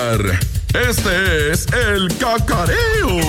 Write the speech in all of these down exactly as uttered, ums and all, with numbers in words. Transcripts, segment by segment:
escuchar. Este es el Cacareo.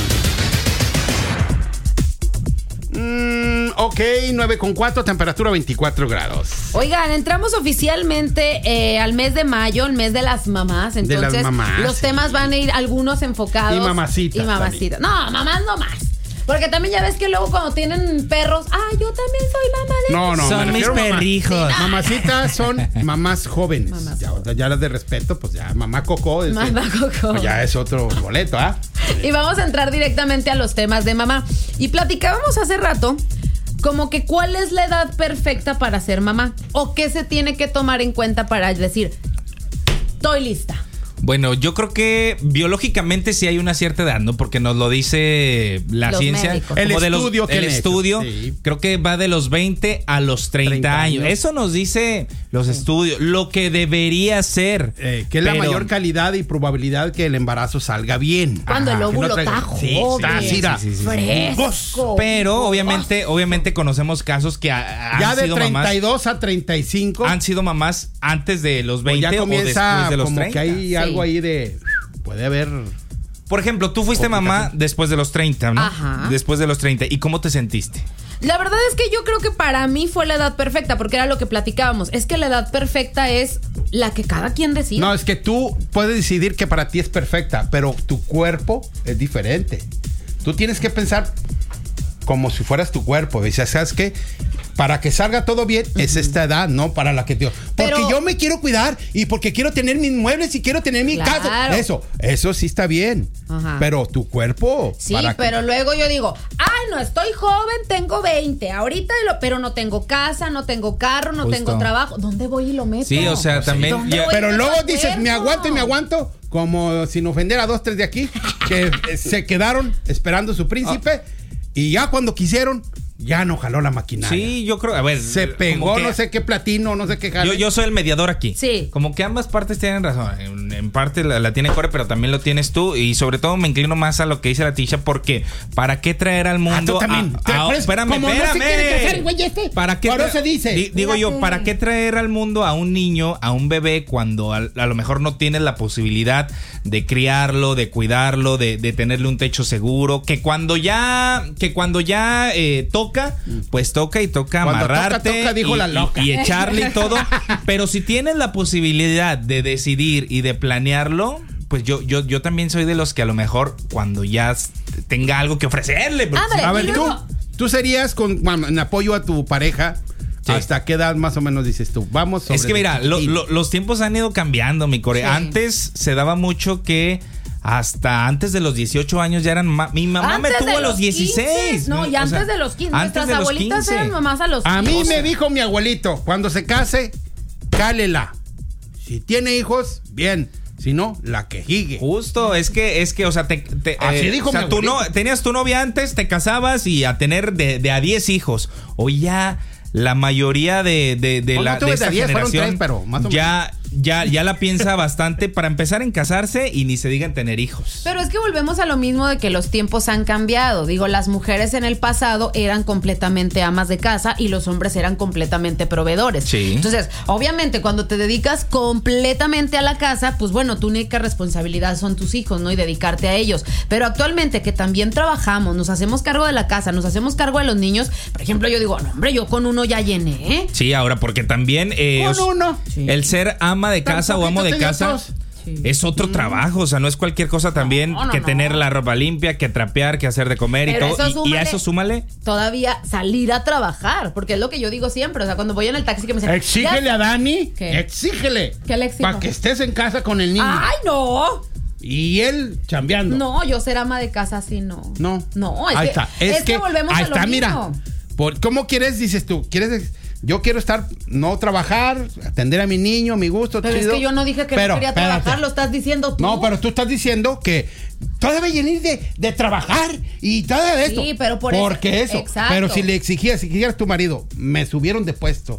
Mm, ok, nueve con cuatro, temperatura veinticuatro grados. Oigan, entramos oficialmente eh, al mes de mayo, el mes de las mamás. Entonces, de las mamás, los sí. temas van a ir algunos enfocados. Y mamacitas Y mamacitas. No, mamás no más. Porque también ya ves que luego cuando tienen perros, ah, yo también soy mamá de No, no, Son me mis refiero a mamá- perrijos. Sí, mamacitas son mamás jóvenes. Mamás ya, ya las de respeto, pues ya, mamá Coco. es- Mamá Coco. Pues ya es otro boleto, ¿ah? Y vamos a entrar directamente a los temas de mamá. Y platicábamos hace rato como que cuál es la edad perfecta para ser mamá o qué se tiene que tomar en cuenta para decir, estoy lista. Bueno, yo creo que biológicamente sí hay una cierta edad, ¿no? Porque nos lo dice la Los ciencia. médicos. El Como de los- estudio que el han hecho, estudio, sí. creo que va de los veinte a los treinta, treinta años. años. Eso nos dice los estudios, lo que debería ser. Eh, que es la Pero- mayor calidad y probabilidad que el embarazo salga bien. Cuando el que óvulo no traiga- está Sí, joven. está así, da. Sí, sí, sí, sí. Fresco. Pero obviamente, obviamente conocemos casos que ha- han Ya de sido treinta y mamás, dos a treinta y cinco. han sido mamás antes de los pues veinte ya o después comienza de los como treinta. que hay Sí. algo ahí de... Puede haber... Por ejemplo, tú fuiste mamá después de los treinta, ¿no? Ajá. Después de los treinta. ¿Y cómo te sentiste? La verdad es que yo creo que para mí fue la edad perfecta, porque era lo que platicábamos. Es que la edad perfecta es la que cada quien decide. No, es que tú puedes decidir que para ti es perfecta, pero tu cuerpo es diferente. Tú tienes que pensar como si fueras tu cuerpo. Dices, ¿sabes qué? Para que salga todo bien, uh-huh. es esta edad, no para la que te... Porque Pero, yo me quiero cuidar y porque quiero tener mis muebles y quiero tener mi Claro. casa. Eso, eso sí está bien. Ajá. Pero tu cuerpo... Sí, para pero que... luego yo digo, ay, no, estoy joven, tengo veinte, ahorita, lo, pero no tengo casa, no tengo carro, no Justo. tengo trabajo. ¿Dónde voy y lo meto? Sí, o sea, Pues sí. también... ¿Dónde ya- voy? Pero Oye, luego no dices, me acuerdo. aguanto y me aguanto, como sin ofender a dos, tres de aquí, que eh, se quedaron esperando su príncipe y ya cuando quisieron, ya no jaló la maquinaria. Sí, yo creo... A ver, Se como pegó que- no sé qué platino, no sé qué jale. Yo, yo soy el mediador aquí. Sí. Como que ambas partes tienen razón. En, en parte la, la tiene Core, pero también lo tienes tú. Y sobre todo me inclino más a lo que dice la Tisha, porque ¿para qué traer al Ah, mundo? tú también. a- Te- a- por eso, espérame, como no se espérame. quiere casar, güey, este, ¿Para qué por tra- eso se dice. Di- digo yo, Fíjate. ¿para qué traer al mundo a un niño, a un bebé, cuando a, a lo mejor no tienes la posibilidad de criarlo, de cuidarlo, de, de tenerle un techo seguro? Que cuando ya, que cuando ya eh, toca, pues toca y toca Cuando amarrarte toca, toca, dijo y, la y- loca. y echarle y todo. Pero si tienes la posibilidad de decidir y de planearlo, pues yo, yo, yo también soy de los que a lo mejor cuando ya tenga algo que ofrecerle. porque Ándale. si- A ver, Y tú, luego- tú serías con, bueno, en apoyo a tu pareja. Sí. ¿Hasta qué edad más o menos dices tú? Vamos sobre Es que mira, el lo- chiquitín. lo- los tiempos han ido cambiando, mi core. Sí. Antes se daba mucho que hasta antes de los dieciocho años ya eran ma- mi mamá me Antes tuvo de a los los dieciséis. quince, no, y O antes sea, de los quince. antes Nuestras de los abuelitas quince. eran mamás a los A mí quince. me dijo mi abuelito, cuando se case, cálela. Si tiene hijos, bien. Si no, la que jigue. Justo, es que, es que, o sea, te, te- Así eh, dijo o sea, mi tú no, abuelito. tenías tu novia antes, te casabas y a tener de, de a diez hijos. Hoy ya la mayoría de, de, de Pues la no tuve de esta de a diez, fueron generación tres, pero más o ya, ya, ya la piensa bastante para empezar en casarse y ni se digan tener hijos. Pero es que volvemos a lo mismo de que los tiempos han cambiado. Digo, las mujeres en el pasado eran completamente amas de casa y los hombres eran completamente proveedores. Sí. Entonces, obviamente, cuando te dedicas completamente a la casa, pues bueno, tu única responsabilidad son tus hijos, ¿no? Y dedicarte a ellos. Pero actualmente que también trabajamos, nos hacemos cargo de la casa, nos hacemos cargo de los niños. Por ejemplo, yo digo, no, hombre, yo con uno ya llené, ¿eh? Sí, ahora porque también eh, Con os- uno. Sí. el ser ama de Tan casa o amo de poquito te dio casa tos. Sí. es otro trabajo, o sea, no es cualquier cosa también No, no, que no. tener la ropa limpia, que trapear, que hacer de comer y Pero todo. eso Y- y, a súmale- eso súmale. Todavía salir a trabajar, porque es lo que yo digo siempre. O sea, cuando voy en el taxi que me dicen, Exígele "Ya- a Dani. ¿Qué? Exígele. ¿Qué le exijo? Para que estés en casa con el niño. ¡Ay, no! Y él chambeando. No, yo ser ama de casa así no. No. No, es ahí que, está. Es, es que, volvemos ahí a lo está, mismo. mira. Por, ¿Cómo quieres? Dices tú. ¿Quieres? Yo quiero estar, no trabajar, atender a mi niño, mi gusto, Pero chido. es que yo no dije que Pero, no quería espérate. trabajar, lo estás diciendo tú. No, pero tú estás diciendo que todo debe venir de, de trabajar y todo de esto. Sí, pero por eso- Porque eso. exacto. Pero si le exigías, si quisieras tu marido, me subieron de puesto.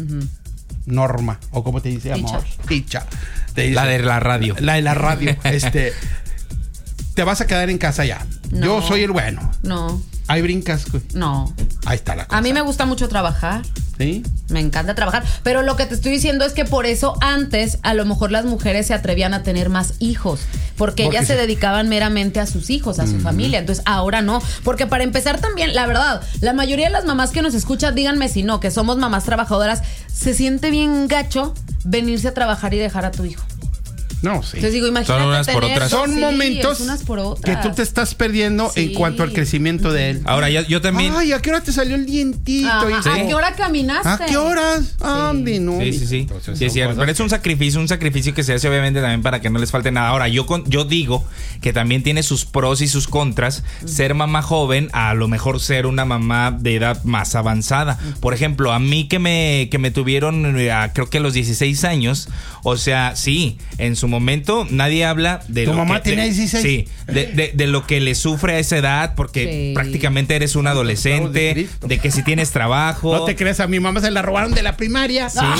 Norma, o como te dice, amor. Ticha. Te dice- La de la radio. La de la radio. este. Te vas a quedar en casa ya. No. Yo soy el bueno. No, Ahí brincas. güey. no. Ahí está la cosa. A mí me gusta mucho trabajar. Sí. Me encanta trabajar. Pero lo que te estoy diciendo es que por eso antes a lo mejor las mujeres se atrevían a tener más hijos. Porque, porque ellas se dedicaban meramente a sus hijos, a su uh-huh. familia. Entonces ahora no. Porque para empezar también, la verdad, la mayoría de las mamás que nos escuchan, díganme si no, que somos mamás trabajadoras, se siente bien gacho venirse a trabajar y dejar a tu hijo. No, sí. Entonces digo, imagínate Son unas por tener, otras. Son sí, momentos unas por otras. que tú te estás perdiendo Sí. en cuanto al crecimiento de él. Ahora, yo, yo también. Ay, ¿a qué hora te salió el dientito? Ajá. Y- ¿A qué hora caminaste? ¿A qué horas? Ande, no. Sí, sí, sí. Entonces, Sí, es son cierto. cosas Pero es un sacrificio, un sacrificio que se hace obviamente también para que no les falte nada. Ahora, yo con, yo digo que también tiene sus pros y sus contras ser mamá joven a lo mejor ser una mamá de edad más avanzada. Por ejemplo, a mí que me, que me tuvieron a, creo que a los dieciséis años, o sea, sí, en su momento nadie habla de ¿Tu lo mamá que, tenía de- dieciséis? Sí, de, de, de lo que le sufre a esa edad, porque Sí. prácticamente eres un adolescente, de Cristo. de que si tienes trabajo. No te creas, a mi mamá se la robaron de la primaria. Sí,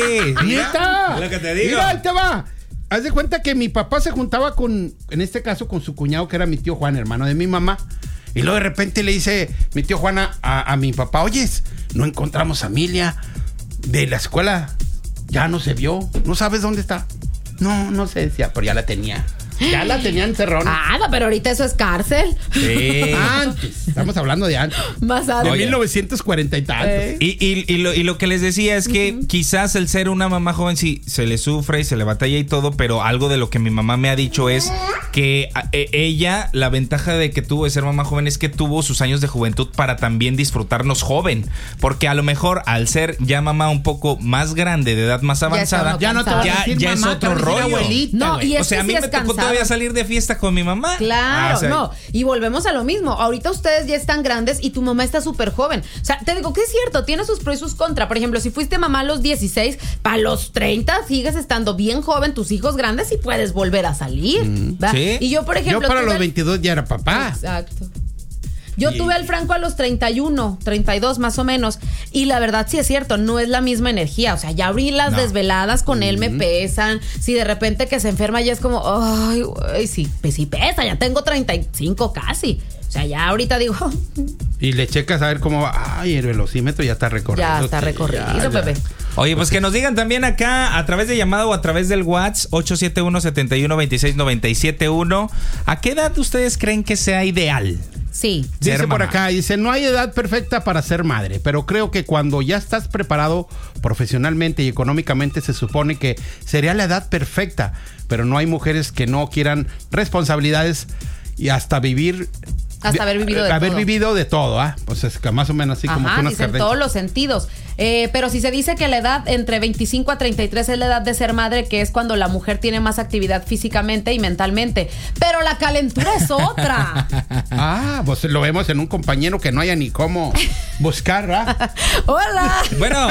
¡Nieta! es lo que te digo. Mira, ahí te va. Haz de cuenta que mi papá se juntaba con, en este caso, con su cuñado, que era mi tío Juan, hermano de mi mamá. Y luego de repente le dice mi tío Juan a, a, a mi papá, oyes, no encontramos a Emilia de la escuela. Ya no se vio. ¿No sabes dónde está? No, no sé, decía, pero ya la tenía. Ya la tenían encerrona. Ah, no, pero ahorita eso es cárcel. Sí. Antes, estamos hablando de antes. Más De alto. Oye. mil novecientos cuarenta y tantos. Eh. Y, y, y, lo, y lo que les decía es que uh-huh. quizás el ser una mamá joven sí se le sufre y se le batalla y todo, pero algo de lo que mi mamá me ha dicho es que a, e, ella, la ventaja de que tuvo de ser mamá joven es que tuvo sus años de juventud para también disfrutarnos joven, porque a lo mejor al ser ya mamá un poco más grande, de edad más avanzada, Ya no te vas a ya, decir ya mamá, es otro te vas a decir rollo. abuelita, No, güey. y es O sea, que a mí sí me es tocó cansado. todavía salir de fiesta con mi mamá. Claro, Ah, o sea, no. Y volvemos a lo mismo. Ahorita ustedes ya están grandes y tu mamá está súper joven. O sea, te digo que es cierto, tiene sus pros y sus contras. Por ejemplo, si fuiste mamá a los dieciséis, para los treinta sigues estando bien joven, tus hijos grandes y puedes volver a salir. ¿va? Sí. Y yo, por ejemplo. Yo para tuve los el- veintidós ya era papá. Exacto. Yo Y- tuve al Franco a los treinta y uno, treinta y dos más o menos. Y la verdad sí es cierto, no es la misma energía. O sea, ya abrí las No. desveladas con él, me pesan. Si de repente que se enferma ya es como, ay, güey, sí, pues sí pesa, ya tengo treinta y cinco casi. O sea, ya ahorita digo, Y le checas a ver cómo va. Ay, el velocímetro ya está recorrido. ya está Sí, recorrido, ya, ya. Pepe. Oye, pues que nos digan también acá a través de llamada o a través del WhatsApp ocho siete uno, siete uno, dos seis nueve siete uno. ¿A qué edad ustedes creen que sea ideal? Sí. Dice Ser por mamá. acá, dice, no hay edad perfecta para ser madre, pero creo que cuando ya estás preparado profesionalmente y económicamente se supone que sería la edad perfecta, pero no hay mujeres que no quieran responsabilidades y hasta vivir... Hasta haber vivido de haber todo. vivido de todo, ¿ah? Pues es que más o menos así como que Ajá, unas dice en carreras. todos los sentidos. Eh, pero si se dice que la edad entre veinticinco a treinta y tres es la edad de ser madre, que es cuando la mujer tiene más actividad físicamente y mentalmente. Pero la calentura es otra. Ah, pues lo vemos en un compañero que no haya ni cómo buscar, ¿verdad? Hola. Bueno,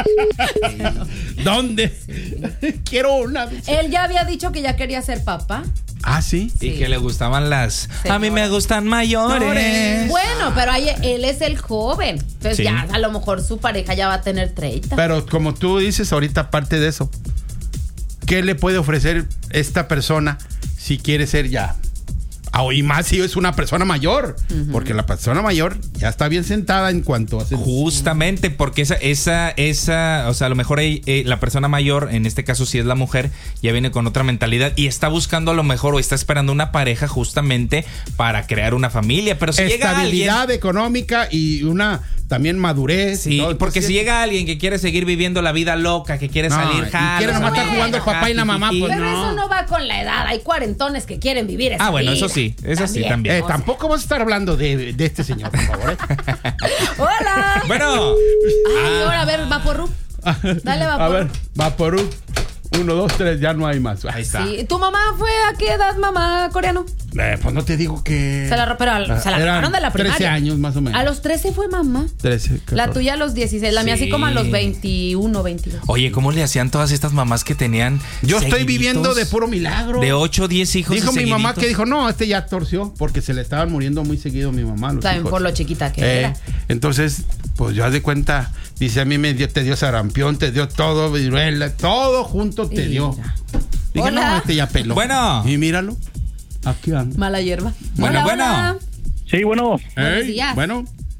¿Dónde? Quiero una. Él ya había dicho que ya quería ser papá. Ah, sí. y Sí. que le gustaban las... A mí me gustan mayores. Bueno, pero ahí él es el joven. Entonces Sí. ya a lo mejor su pareja ya va a tener treinta. Pero como tú dices ahorita, aparte de eso, ¿qué le puede ofrecer esta persona si quiere ser ya? Ah, y más si es una persona mayor, uh-huh. porque la persona mayor ya está bien sentada en cuanto a... Justamente, porque esa, esa, esa, o sea, a lo mejor eh, eh, la persona mayor, en este caso si es la mujer, ya viene con otra mentalidad y está buscando a lo mejor o está esperando una pareja justamente para crear una familia. Pero si llega alguien... Estabilidad económica y una también madurez. Sí, ¿no? porque Entonces, si llega alguien que quiere seguir viviendo la vida loca, que quiere No, salir, y jala, quiere nomás estar jugando el papá y la mamá, pues, Pero no. eso no va con la edad. Hay cuarentones que quieren vivir esa Ah, bueno, vida. eso sí, eso sí, también. Eh, o sea. tampoco vas a estar hablando de, de este señor, por favor. ¿eh? Hola. Bueno, Ay, ahora a ver, Vaporru. Dale, A Vaporru. ver, Vaporú. Uno, dos, tres, ya no hay más. ahí está. Sí. ¿Tu mamá fue a qué edad, mamá coreano? Eh, pues no te digo que... Se la, ro- pero se la Eran robaron de la primaria. trece años más o menos. A los trece fue mamá. trece, La catorce. tuya a los dieciséis, la mía Sí. así como a los veintiuno, veintidós. Oye, ¿cómo le hacían todas estas mamás que tenían Yo estoy seguiditos viviendo de puro milagro. de ocho, diez hijos Dijo y mi mamá seguiditos? que dijo, no, este ya torció porque se le estaban muriendo muy seguido a mi mamá. Los También hijos. por lo chiquita que Eh, era. Entonces, pues yo haz de cuenta, dice a mí me dio, te dio sarampión, te dio todo, viruela, todo junto te Mira. dio. Dije, Hola. no, este ya peló. Bueno. Y míralo, aquí anda. Mala hierba. Bueno, Hola, bueno. hola. Sí, bueno, Buenos Ey, días. Bueno,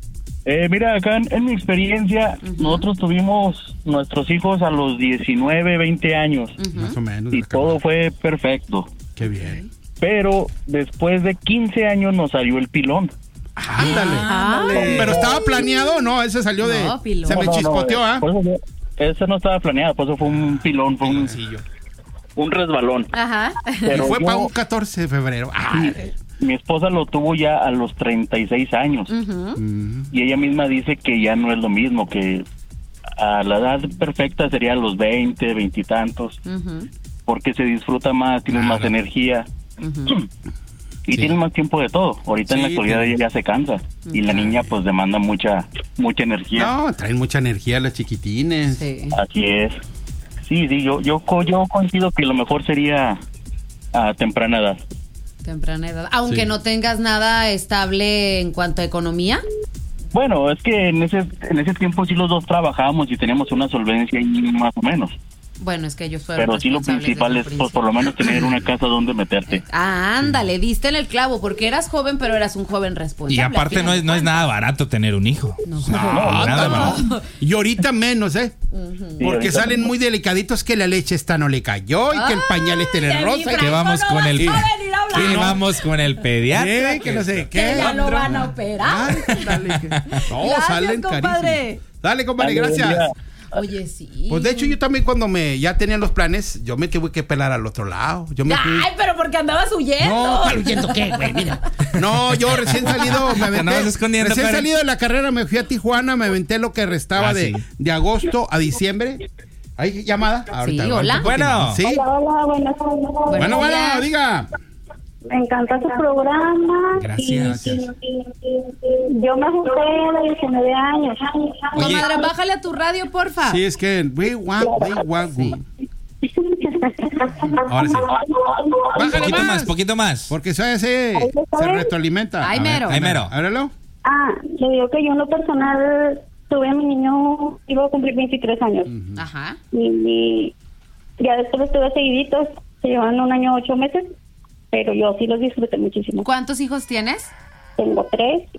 Eh, mira, acá en, en mi experiencia, uh-huh. nosotros tuvimos nuestros hijos a los diecinueve, veinte años. Uh-huh. Más o menos. Y todo fue perfecto. Qué bien. Pero después de quince años nos salió el pilón. Ándale. Ah, pero estaba planeado, ¿no? Ese salió de... No, pilón. Se me no, no, chispoteó, ¿ah? ¿eh? Ese no estaba planeado, por eso fue un pilón, fue un, un resbalón. Ajá. Pero y fue yo, para un catorce de febrero. Ay. Mi esposa lo tuvo ya a los treinta y seis años. Uh-huh. Uh-huh. Y ella misma dice que ya no es lo mismo, que a la edad perfecta sería a los veinte, veinte y tantos. Uh-huh. Porque se disfruta más, tienes claro. más energía. Uh-huh. Y sí. tienes más tiempo de todo. Ahorita sí, en la actualidad sí. ella ya se cansa. Uh-huh. Y la niña pues demanda mucha mucha energía. No, traen mucha energía los chiquitines. Sí. Así es. Sí, sí, yo yo, yo coincido que lo mejor sería a temprana edad. Temprana edad. Aunque sí. no tengas nada estable en cuanto a economía. Bueno, es que en ese en ese tiempo sí los dos trabajábamos y teníamos una solvencia ahí más o menos. Bueno, es que ellos fueron Pero sí lo principal es pues, por lo menos tener una casa donde meterte. Ah, ándale, diste en el clavo, porque eras joven, pero eras un joven responsable. Y aparte no es, no es nada barato tener un hijo. No, no, no nada no. barato. Y ahorita menos, ¿eh? Uh-huh. Porque sí, salen muy delicaditos que la leche esta no le cayó y que el pañal este le rosa. Y que vamos no con el... Que vamos con el pediatra. Sí, que no sé qué. Que ya lo van a operar. Ay, dale, que... No, gracias, salen compadre. carísimos. Dale, compadre, gracias. Oye, sí. Pues de hecho yo también cuando me ya tenían los planes, yo me tuve que pelar al otro lado. Yo me Ay, fui... pero porque andabas huyendo. No, ¿cuál huyendo qué, güey? Mira. No, yo recién salido me aventé. Recién pero... salido de la carrera me fui a Tijuana, me aventé lo que restaba ah, de, sí. de agosto a diciembre. ¿Hay llamada? Ahorita, sí, hola. Bueno. Sí. Hola, hola, buenas tardes. Bueno, bueno, diga. Me encanta su programa. Gracias. Y, y, y, y, yo me junté a los diecinueve años. Oye, comadre, bájale a tu radio, porfa. Sí, es que we want, we want sí. Ahora sí. Bájale poquito más. más, poquito más. Porque eso se, se retroalimenta. Ay, mero. Ay, mero. Ábrelo. Ah, le digo que yo en lo personal tuve a mi niño, iba a cumplir veintitrés años. Uh-huh. Ajá. Y, y ya después estuve seguiditos, se llevan un año, ocho meses. Pero yo sí los disfruté muchísimo. ¿Cuántos hijos tienes? Tengo tres